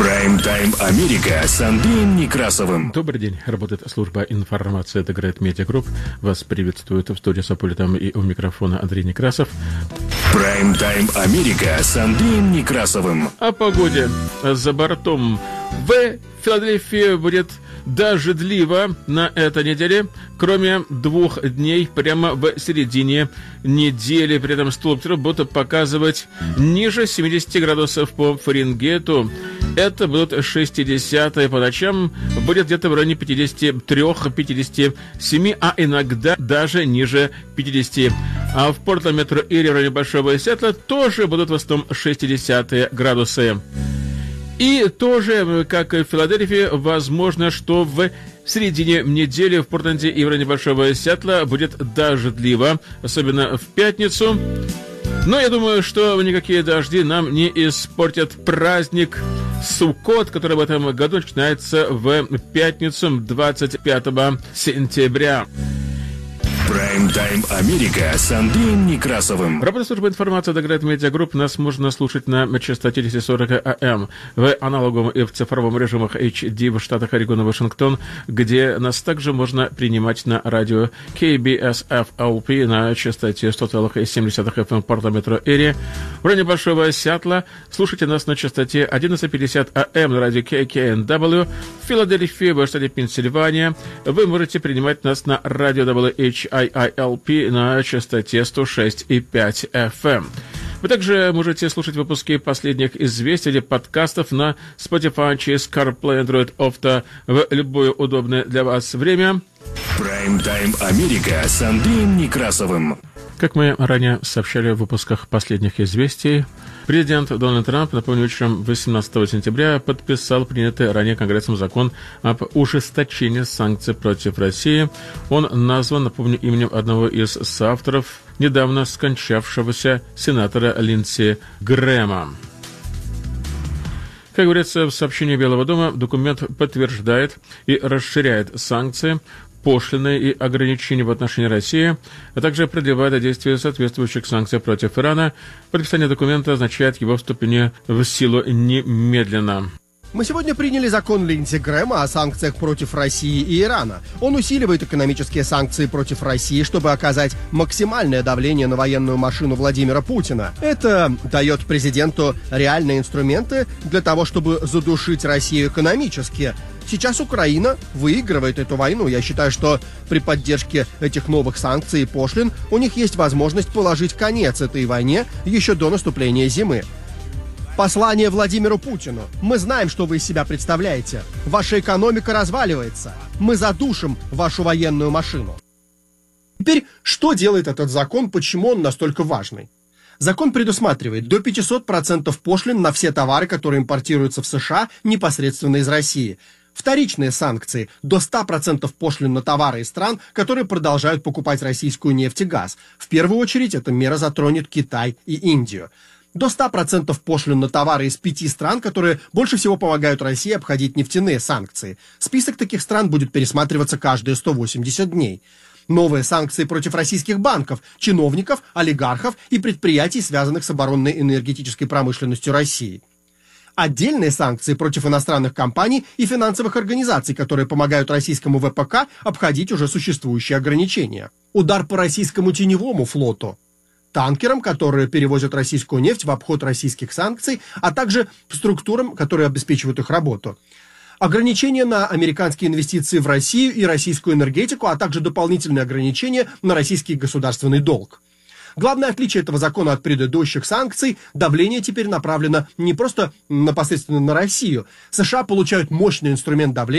Прайм-тайм Америка с Андреем Некрасовым. Добрый день. Работает служба информации The Great Media Group. Вас приветствует в студии Саполитам и у микрофона Андрей Некрасов. Прайм-тайм Америка с Андреем Некрасовым. О погоде. За бортом в Филадельфии будет дождливо на этой неделе, кроме 2 дней прямо в середине недели. При этом столб будут показывать ниже 70 градусов по Фаренгейту. Это будут 60-е по ночам, будет где-то в районе 53-57, а иногда даже ниже 50. А в Портленд метро Эри в районе Большого Сиэтла тоже будут в основном 60-е градусы. И тоже, как и в Филадельфии, возможно, что в середине недели в Портленде и в районе Большого Сиэтла будет дождливо, особенно в пятницу. Но я думаю, что никакие дожди нам не испортят праздник Суккот, который в этом году начинается в пятницу 25 сентября. Прайм-тайм Америка с Андреем Некрасовым. Работа службы информации The Great Media Group. Нас можно слушать на частоте 1040 АМ в аналоговом и в цифровом режимах HD в штатах Орегон и Вашингтон, где нас также можно принимать на радио KBSFLP на частоте 100,7 FM Портленд метро Эри. В районе Большого Сиэтла слушайте нас на частоте 1150 АМ на радио KKNW. В Филадельфии, в штате Пенсильвания, вы можете принимать нас на радио WHIILP на частоте 106,5 FM. Вы также можете слушать выпуски последних известий или подкастов на Spotify через CarPlay, Android Auto в любое удобное для вас время. Прайм-тайм Америка с Андреем Некрасовым. Как мы ранее сообщали в выпусках последних известий, президент Дональд Трамп, напомню, вечером 18 сентября подписал принятый ранее Конгрессом закон об ужесточении санкций против России. Он назван, напомню, именем одного из соавторов недавно скончавшегося сенатора Линдси Грэма. Как говорится в сообщении Белого дома, документ подтверждает и расширяет санкции, пошлины и ограничения в отношении России, а также продлевает действие соответствующих санкций против Ирана. Подписание документа означает его вступление в силу немедленно. Мы сегодня приняли закон Линдси Грэма о санкциях против России и Ирана. Он усиливает экономические санкции против России, чтобы оказать максимальное давление на военную машину Владимира Путина. Это дает президенту реальные инструменты для того, чтобы задушить Россию экономически. Сейчас Украина выигрывает эту войну. Я считаю, что при поддержке этих новых санкций и пошлин у них есть возможность положить конец этой войне еще до наступления зимы. Послание Владимиру Путину. Мы знаем, что вы из себя представляете. Ваша экономика разваливается. Мы задушим вашу военную машину. Теперь, что делает этот закон, почему он настолько важный? Закон предусматривает до 500% пошлин на все товары, которые импортируются в США непосредственно из России. Вторичные санкции – до 100% пошлин на товары из стран, которые продолжают покупать российскую нефть и газ. В первую очередь эта мера затронет Китай и Индию. До 100% пошлин на товары из 5 стран, которые больше всего помогают России обходить нефтяные санкции. Список таких стран будет пересматриваться каждые 180 дней. Новые санкции против российских банков, чиновников, олигархов и предприятий, связанных с оборонной и энергетической промышленностью России. Отдельные санкции против иностранных компаний и финансовых организаций, которые помогают российскому ВПК обходить уже существующие ограничения. Удар по российскому теневому флоту, танкерам, которые перевозят российскую нефть в обход российских санкций, а также структурам, которые обеспечивают их работу. Ограничения на американские инвестиции в Россию и российскую энергетику, а также дополнительные ограничения на российский государственный долг. Главное отличие этого закона от предыдущих санкций – давление теперь направлено не просто непосредственно на Россию. США получают мощный инструмент давления